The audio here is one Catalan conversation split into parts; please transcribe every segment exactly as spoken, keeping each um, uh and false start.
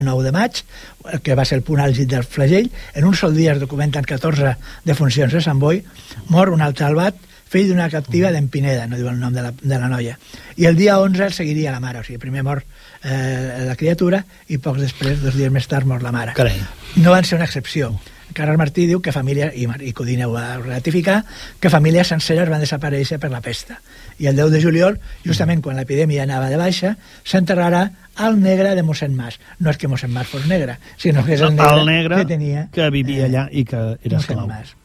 nou de maig, que va ser el punt àlgid del flagell. En un sol dia es documenten catorze defuncions a Sant Boi. Mor un altre albat, fill d'una captiva d'en Pineda, no diu el nom de la, de la noia. I el dia onze el seguiria la mare, o sigui, primer mor eh, la criatura i pocs després, dos dies més tard, mor la mare. Carai. No van ser una excepció. Carles Martí diu que famílies, i, i Codina ho va ratificar, que famílies senceres van desaparèixer per la pesta. I el deu de juliol, justament quan l'epidèmia anava de baixa, s'enterrarà el negre de mossèn Mas. No és que mossèn Mas fos negre, sinó que és el negre, el negre que tenia... que vivia allà i que era esclau.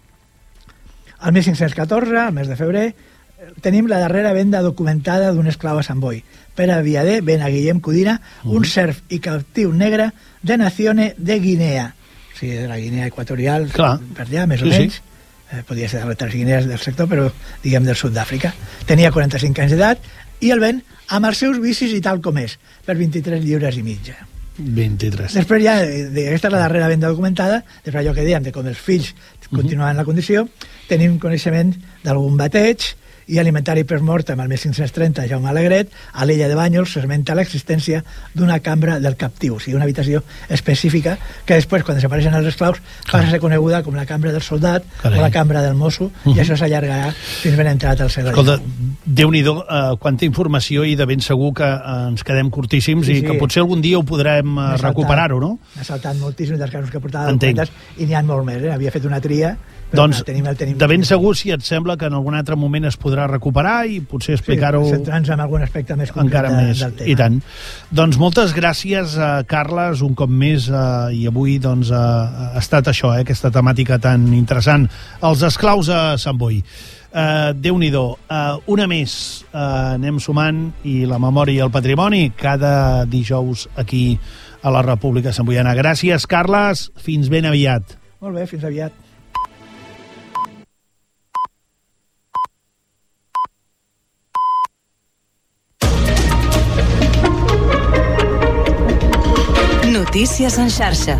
El mil cinc-cents catorze, al mes de febrer, tenim la darrera venda documentada d'un esclau a Sant Boi. Pere Viader ven a Guillem Codina un serf i captiu negre de Nazione de Guinea. O sigui, de la Guinea equatorial, clar, per allà, més sí, o menys. Sí. Eh, podia ser de les Guinees del sector, però diguem del sud d'Àfrica. Tenia quaranta-cinc anys d'edat i el ven amb els seus vicis i tal com és, per vint-i-tres lliures i mitja. vint-i-tres. Després ja, aquesta és la darrera venda documentada, després allò que dèiem de com els fills continuaven uh-huh. la condició, tenim coneixement d'algun bateig i alimentari per mort amb el mil cinc-cents trenta, Jaume Alegret, a l'illa de Bànyols s'esmenta l'existència d'una cambra del captiu, o sigui, una habitació específica que després, quan desapareixen els esclaus, passa a ser coneguda com la cambra del soldat Carai. o la cambra del mosso, uh-huh. i això s'allargarà fins ben entrat al segle Escolta, Déu-n'hi-do, uh, quanta informació, i de ben segur que uh, ens quedem curtíssims sí, sí. i que potser algun dia ho podrem uh, recuperar-ho, no? M'ha saltat moltíssims dels casos que portava Entenc. documentes i n'hi ha molt més, eh? Havia fet una tria. Però doncs, no, tenim el, tenim de ben segur, si et sembla que en algun altre moment es podrà recuperar i potser explicar-ho sí, centrant-nos en algun aspecte més concret encara de, més, del tema. I tant. Doncs moltes gràcies, uh, Carles, un cop més, uh, i avui doncs, uh, ha estat això, eh, aquesta temàtica tan interessant. Els esclaus a Sant Boi. Uh, Déu-n'hi-do. Uh, una més, uh, anem sumant, i la memòria i el patrimoni cada dijous aquí a la República Santboiana. Gràcies, Carles. Fins ben aviat. Molt bé, fins aviat. Notícies en xarxa.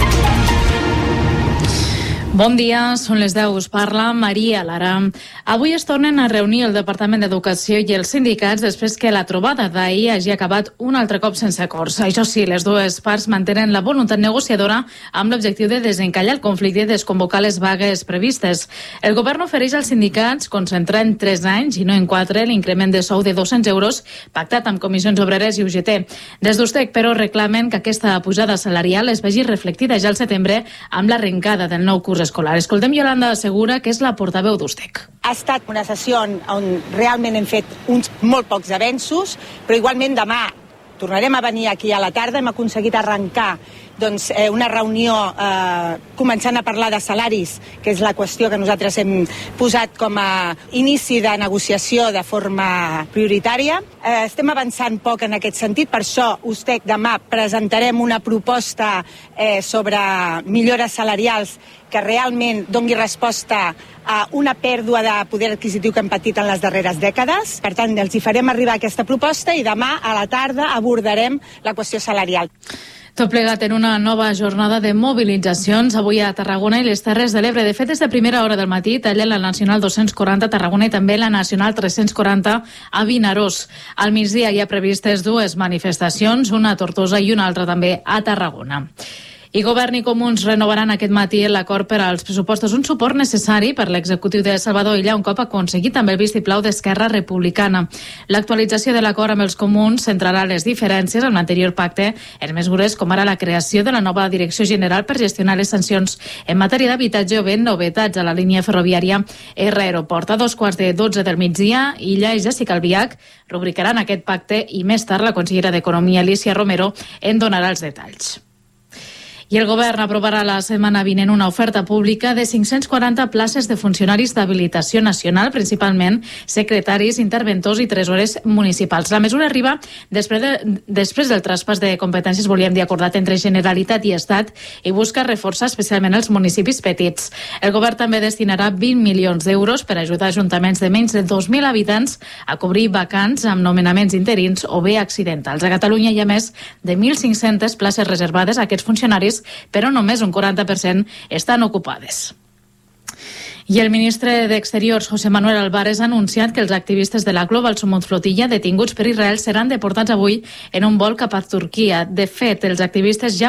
Bon dia, són les deu, us parla Maria Lara. Avui es tornen a reunir el Departament d'Educació i els sindicats després que la trobada d'ahir hagi acabat un altre cop sense acords. Això sí, les dues parts mantenen la voluntat negociadora amb l'objectiu de desencallar el conflicte i desconvocar les vagues previstes. El govern ofereix als sindicats concentrar en tres anys i no en quatre l'increment de sou de dos-cents euros pactat amb Comissions Obreres i U G T. Des d'Ustec, però, reclamen que aquesta pujada salarial es vegi reflectida ja al setembre amb l'arrencada del nou curs escolar. Escoltem Yolanda Segura, que és la portaveu d'Ustec. Ha estat una sessió on, on realment hem fet uns molt pocs avenços, però igualment demà tornarem a venir aquí a la tarda. Hem aconseguit arrencar doncs, eh, una reunió eh, començant a parlar de salaris, que és la qüestió que nosaltres hem posat com a inici de negociació de forma prioritària. Eh, estem avançant poc en aquest sentit, per això Ustec demà presentarem una proposta eh, sobre millores salarials que realment doni resposta a una pèrdua de poder adquisitiu que hem patit en les darreres dècades. Per tant, els hi farem arribar aquesta proposta i demà a la tarda abordarem la qüestió salarial. Tot plegat en una nova jornada de mobilitzacions avui a Tarragona i les Terres de l'Ebre. De fet, des de primera hora del matí tallen la Nacional dos-cents quaranta a Tarragona i també la Nacional tres-cents quaranta a Vinaròs. Al migdia hi ha previstes dues manifestacions, una a Tortosa i una altra també a Tarragona. I Govern i Comuns renovaran aquest matí l'acord per als pressupostos, un suport necessari per l'executiu de Salvador Illa un cop aconseguit també el vistiplau d'Esquerra Republicana. L'actualització de l'acord amb els Comuns centrarà les diferències amb l'anterior pacte en mesures com ara la creació de la nova Direcció General per gestionar les sancions en matèria d'habitatge o bé novetats a la línia ferroviària R Aeroport. A dos quarts de dotze del migdia, Illa i Jessica Albiach rubricaran aquest pacte i més tard la consellera d'Economia, Alicia Romero, en donarà els detalls. I el govern aprovarà la setmana vinent una oferta pública de cinc-cents quaranta places de funcionaris d'habilitació nacional, principalment secretaris, interventors i tresorers municipals. La mesura arriba després, de, després del traspàs de competències, volíem dir, acordat entre Generalitat i Estat i busca reforçar especialment els municipis petits. El govern també destinarà vint milions d'euros per ajudar ajuntaments de menys de dos mil habitants a cobrir vacants amb nomenaments interins o bé accidentals. A Catalunya hi ha més de mil cinc-centes places reservades a aquests funcionaris, però només un quaranta per cent estan ocupades. I el ministre d'Exteriors, José Manuel Álvarez, ha anunciat que els activistes de la Global Summit Flotilla detinguts per Israel seran deportats avui en un vol cap a Turquia. De fet, els activistes ja